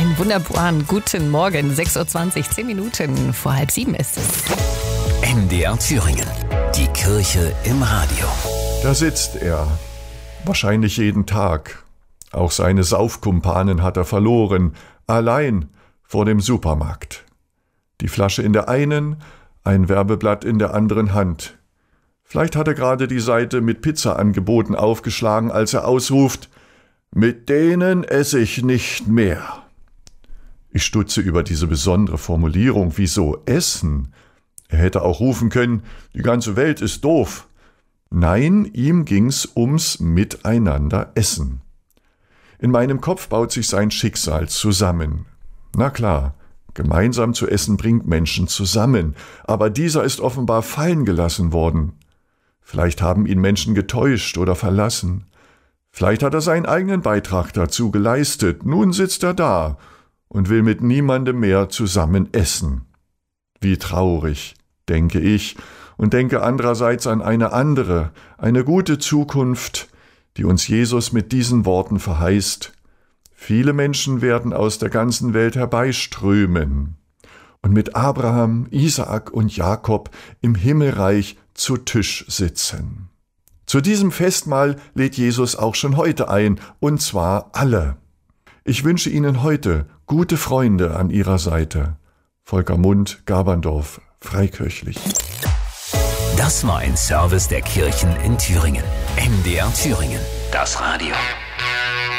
Einen wunderbaren guten Morgen, 6.20 Uhr, 10 Minuten vor 6:30 ist es. NDR Thüringen, die Kirche im Radio. Da sitzt er, wahrscheinlich jeden Tag. Auch seine Saufkumpanen hat er verloren, allein vor dem Supermarkt. Die Flasche in der einen, ein Werbeblatt in der anderen Hand. Vielleicht hat er gerade die Seite mit Pizza-Angeboten aufgeschlagen, als er ausruft: Mit denen esse ich nicht mehr. Ich stutze über diese besondere Formulierung. Wieso essen? Er hätte auch rufen können: Die ganze Welt ist doof. Nein, ihm ging's ums Miteinander essen. In meinem Kopf baut sich sein Schicksal zusammen. Na klar, gemeinsam zu essen bringt Menschen zusammen, aber dieser ist offenbar fallen gelassen worden. Vielleicht haben ihn Menschen getäuscht oder verlassen. Vielleicht hat er seinen eigenen Beitrag dazu geleistet. Nun sitzt er da und will mit niemandem mehr zusammen essen. Wie traurig, denke ich, und denke andererseits an eine andere, eine gute Zukunft, die uns Jesus mit diesen Worten verheißt: Viele Menschen werden aus der ganzen Welt herbeiströmen und mit Abraham, Isaak und Jakob im Himmelreich zu Tisch sitzen. Zu diesem Festmahl lädt Jesus auch schon heute ein, und zwar alle. Ich wünsche Ihnen heute gute Freunde an Ihrer Seite. Volker Mund, Gaberndorf, Freikirchlich. Das war ein Service der Kirchen in Thüringen. NDR Thüringen, das Radio.